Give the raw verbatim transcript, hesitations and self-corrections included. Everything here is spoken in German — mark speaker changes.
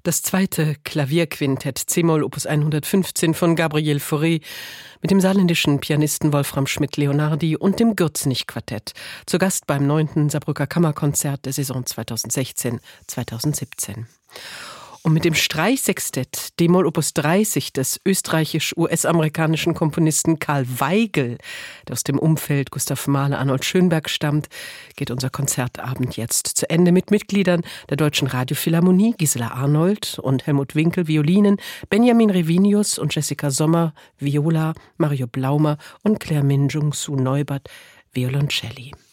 Speaker 1: Das zweite Klavierquintett C-Moll Opus hundertfünfzehn von Gabriel Fauré mit dem saarländischen Pianisten Wolfram Schmidt-Leonardi und dem Gürzenich-Quartett, zu Gast beim neunten Saarbrücker Kammerkonzert der Saison zweitausendsechzehn zweitausendsiebzehn. Und mit dem Streichsextett D-Moll Opus dreißig des österreichisch-U S-amerikanischen Komponisten Karl Weigel, der aus dem Umfeld Gustav Mahler, Arnold Schönberg stammt, geht unser Konzertabend jetzt zu Ende mit Mitgliedern der Deutschen Radiophilharmonie, Gisela Arnold und Helmut Winkel, Violinen, Benjamin Revinius und Jessica Sommer, Viola, Mario Blaumer und Claire Minjung Su Neubert, Violoncelli.